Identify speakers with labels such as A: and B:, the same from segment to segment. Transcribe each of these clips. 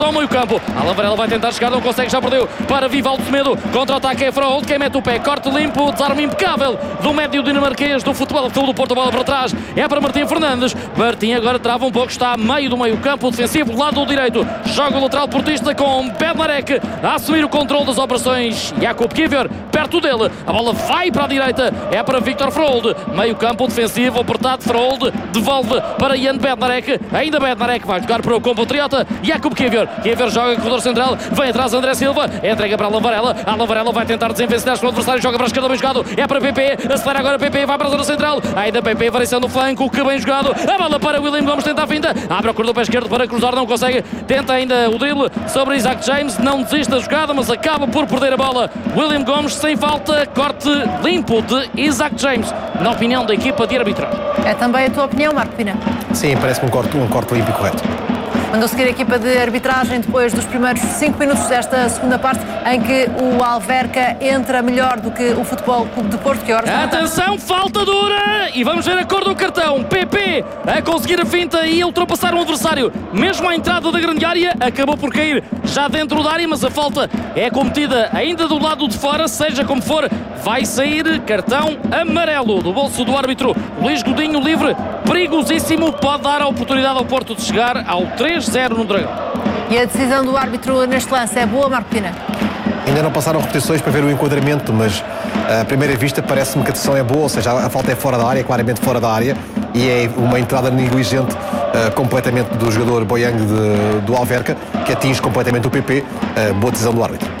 A: ao meio campo, Alan Varela vai tentar chegar, não consegue, já perdeu para Vivaldo Semedo, contra-ataque é Froholt, quem mete o pé, corte limpo, desarme impecável do médio dinamarquês do Futebol do Porto, bola para trás, é para Martim Fernandes, Martim agora trava um pouco, está a meio do meio campo defensivo, lado direito, joga o lateral portista com Bednarek a assumir o controle das operações, Jakub Kiwior perto dele, a bola vai para a direita, é para Viktor Froholt, meio campo defensivo, apertado, Froholt devolve para Jan Bednarek, ainda Bednarek vai jogar para o compatriota Jakub Kiwior joga corredor central, vem atrás André Silva, entrega para Alan Varela vai tentar desenvencilhar o adversário, joga para a esquerda, bem jogado, é para PP, acelera agora PP, vai para a zona central, ainda PP, variação no flanco, que bem jogado, a bola para William Gomes, tenta a finta, abre a corredor para a esquerda para cruzar, não consegue, tenta ainda o drible sobre Isaac James, não desiste da jogada, mas acaba por perder a bola, William Gomes sem falta, corte limpo de Isaac James, na opinião da equipa de arbitragem.
B: É também a tua opinião, Marco Pina?
C: Sim, parece-me um corte limpo e correto.
B: Mandou seguir a equipa de arbitragem depois dos primeiros 5 minutos desta segunda parte, em que o Alverca entra melhor do que o Futebol Clube de Porto. Que horas?
A: Atenção, falta dura! E vamos ver a cor do cartão. PP a conseguir a finta e ultrapassar o adversário. Mesmo à entrada da grande área, acabou por cair já dentro da área, mas a falta é cometida ainda do lado de fora. Seja como for, vai sair cartão amarelo do bolso do árbitro Luís Godinho, livre, perigosíssimo. Pode dar a oportunidade ao Porto de chegar ao 3-0 no Dragão.
B: E a decisão do árbitro neste lance é boa, Marco Pina?
C: Ainda não passaram repetições para ver o enquadramento, mas à primeira vista parece-me que a decisão é boa, ou seja, a falta é fora da área, claramente fora da área, e é uma entrada negligente completamente do jogador Boyang do Alverca, que atinge completamente o PP. Boa decisão do árbitro.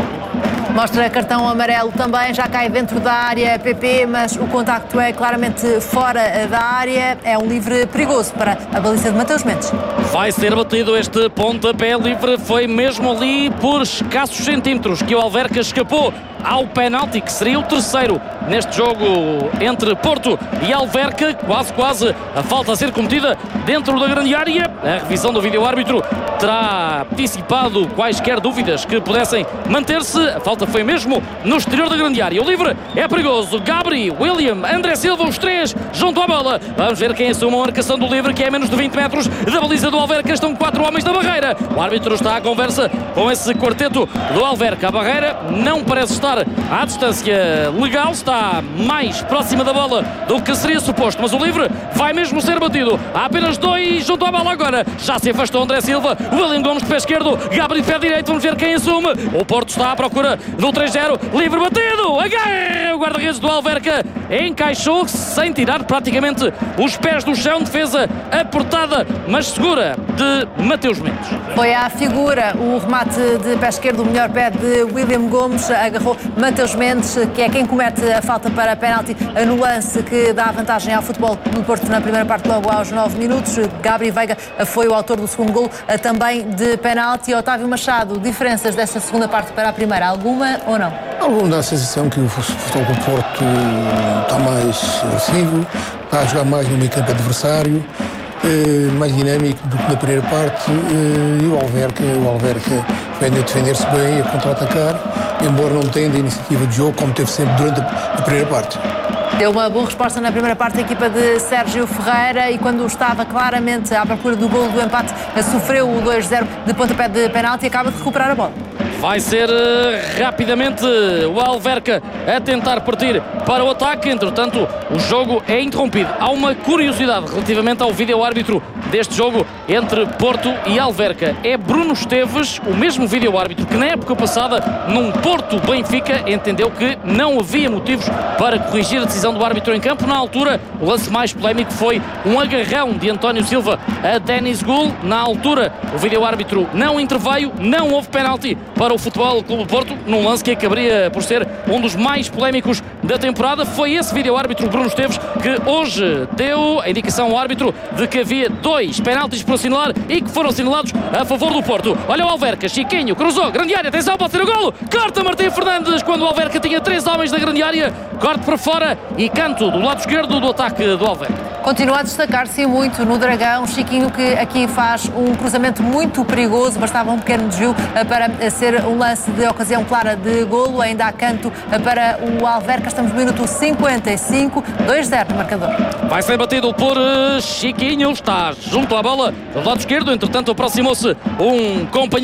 B: Mostra cartão amarelo também, já cai dentro da área PP, mas o contacto é claramente fora da área. É um livre perigoso para a baliza de Mateus Mendes.
A: Vai ser batido este pontapé livre, foi mesmo ali por escassos centímetros que o Alverca escapou ao penalti, que seria o terceiro neste jogo entre Porto e Alverca. Quase a falta a ser cometida dentro da grande área. A revisão do vídeo-árbitro terá dissipado quaisquer dúvidas que pudessem manter-se. A falta foi mesmo no exterior da grande área. O livre é perigoso. Gabri, William, André Silva, os três junto à bola. Vamos ver quem assume a marcação do livre, que é a menos de 20 metros da baliza do Alverca. Estão 4 homens na barreira. O árbitro está à conversa com esse quarteto do Alverca. A barreira não parece estar à distância legal, está mais próxima da bola do que seria suposto, mas o livre vai mesmo ser batido. Há apenas 2 junto à bola agora. Já se afastou André Silva, William Gomes de pé esquerdo, Gabri de pé direito, vamos ver quem assume. O Porto está à procura do 3-0, livre batido, agarra o guarda-redes do Alverca, encaixou sem tirar praticamente os pés do chão, defesa apertada, mas segura de Mateus Mendes.
B: Foi à figura o remate de pé esquerdo, o melhor pé de William Gomes, agarrou Mateus Mendes, que é quem comete a falta para penalti no lance que dá vantagem ao Futebol do Porto na primeira parte, logo aos 9 minutos. Gabri Veiga foi o autor do segundo golo, também de penalti. Otávio Machado, diferenças desta segunda parte para a primeira, alguma ou não?
D: Alguma dá a sensação que o Futebol do Porto está mais agressivo, está a jogar mais no meio campo adversário, mais dinâmico do que na primeira parte, e o Alverca vem a defender-se bem, a contra-atacar, embora não tenha a iniciativa de jogo como teve sempre durante a primeira parte.
B: Deu uma boa resposta na primeira parte a equipa de Sérgio Ferreira, e quando estava claramente à procura do golo do empate, sofreu o 2-0 de pontapé de penalti e acaba de recuperar a bola.
A: Vai ser rapidamente o Alverca a tentar partir para o ataque. Entretanto, o jogo é interrompido. Há uma curiosidade relativamente ao vídeo-árbitro deste jogo entre Porto e Alverca. É Bruno Esteves, o mesmo vídeo-árbitro que na época passada, num Porto-Benfica, entendeu que não havia motivos para corrigir a decisão do árbitro em campo. Na altura, o lance mais polémico foi um agarrão de António Silva a Denis Gul. Na altura, o vídeo-árbitro não interveio, não houve penalti para o Futebol Clube do Porto, num lance que acabaria por ser um dos mais polémicos da temporada. Foi esse vídeo-árbitro, Bruno Esteves, que hoje deu a indicação ao árbitro de que havia 2 penaltis por assinalar e que foram assinalados a favor do Porto. Olha o Alverca, Chiquinho, cruzou, grande área, atenção, pode ser o golo, corta Martim Fernandes, quando o Alverca tinha 3 homens na grande área, corte para fora e canto do lado esquerdo do ataque do Alverca.
B: Continua a destacar-se muito no Dragão. Chiquinho, que aqui faz um cruzamento muito perigoso, bastava um pequeno desvio para ser um lance de ocasião clara de golo. Ainda há canto para o Alverca. Estamos no minuto 55, 2-0 no marcador.
A: Vai ser batido por Chiquinho, está junto à bola do lado esquerdo. Entretanto, aproximou-se um companheiro